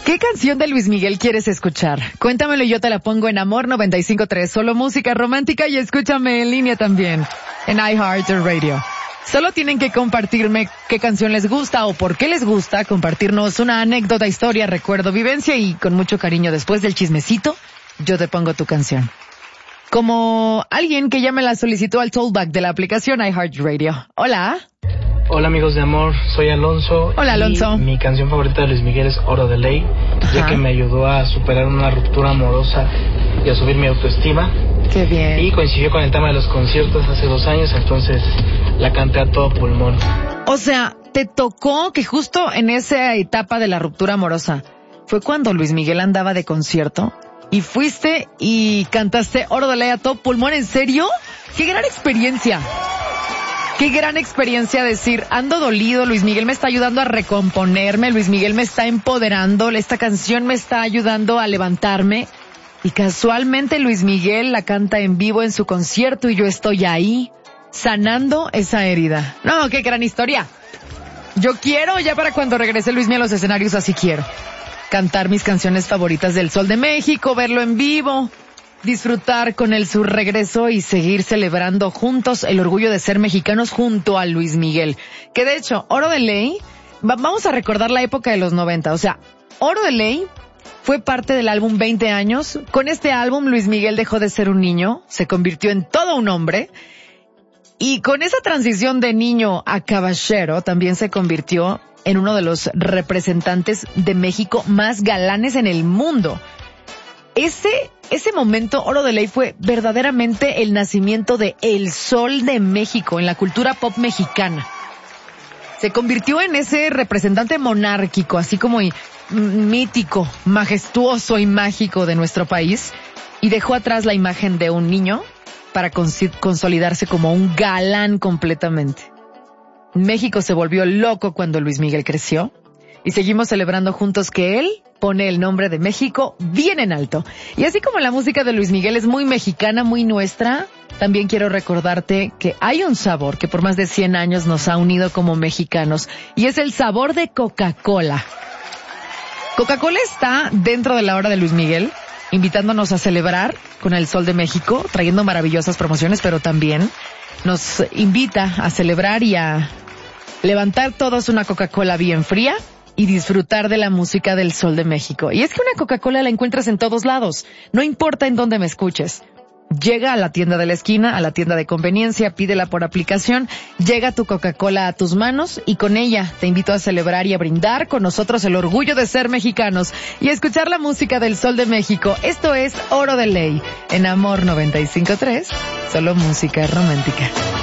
¿Qué canción de Luis Miguel quieres escuchar? Cuéntamelo y yo te la pongo en Amor 95.3, solo música romántica, y escúchame en línea también, en iHeartRadio. Solo tienen que compartirme qué canción les gusta o por qué les gusta, compartirnos una anécdota, historia, recuerdo, vivencia, y con mucho cariño después del chismecito, yo te pongo tu canción. Como alguien que ya me la solicitó al tollback de la aplicación iHeartRadio. Hola. Hola amigos de Amor, soy Alonso. Hola Alonso. Mi canción favorita de Luis Miguel es Oro de Ley, ya que me ayudó a superar una ruptura amorosa y a subir mi autoestima. Qué bien. Y coincidió con el tema de los conciertos hace 2 años, entonces la canté a todo pulmón. O sea, te tocó que justo en esa etapa de la ruptura amorosa fue cuando Luis Miguel andaba de concierto y fuiste y cantaste Oro de Ley a todo pulmón. ¿En serio? ¡Qué gran experiencia! Qué gran experiencia decir, ando dolido, Luis Miguel me está ayudando a recomponerme, Luis Miguel me está empoderando, esta canción me está ayudando a levantarme. Y casualmente Luis Miguel la canta en vivo en su concierto y yo estoy ahí, sanando esa herida. No, qué gran historia. Yo quiero, ya para cuando regrese Luis Miguel a los escenarios, así quiero. Cantar mis canciones favoritas del Sol de México, verlo en vivo, disfrutar con él su regreso y seguir celebrando juntos el orgullo de ser mexicanos junto a Luis Miguel. Que de hecho, Oro de Ley, vamos a recordar la época de los 90, o sea, Oro de Ley fue parte del álbum 20 años. Con este álbum Luis Miguel dejó de ser un niño, se convirtió en todo un hombre. Y con esa transición de niño a caballero también se convirtió en uno de los representantes de México más galanes en el mundo. Ese momento, Oro de Ley, fue verdaderamente el nacimiento de El Sol de México en la cultura pop mexicana. Se convirtió en ese representante monárquico, así como mítico, majestuoso y mágico de nuestro país, y dejó atrás la imagen de un niño para consolidarse como un galán completamente. México se volvió loco cuando Luis Miguel creció, y seguimos celebrando juntos que él pone el nombre de México bien en alto. Y así como la música de Luis Miguel es muy mexicana, muy nuestra, también quiero recordarte que hay un sabor que por más de 100 años nos ha unido como mexicanos, y es el sabor de Coca-Cola. Coca-Cola está dentro de la hora de Luis Miguel, invitándonos a celebrar con el Sol de México, trayendo maravillosas promociones, pero también nos invita a celebrar y a levantar todos una Coca-Cola bien fría y disfrutar de la música del Sol de México. Y es que una Coca-Cola la encuentras en todos lados, no importa en dónde me escuches. Llega a la tienda de la esquina, a la tienda de conveniencia, pídela por aplicación, llega tu Coca-Cola a tus manos y con ella te invito a celebrar y a brindar con nosotros el orgullo de ser mexicanos y a escuchar la música del Sol de México. Esto es Oro de Ley en Amor 95.3, solo música romántica.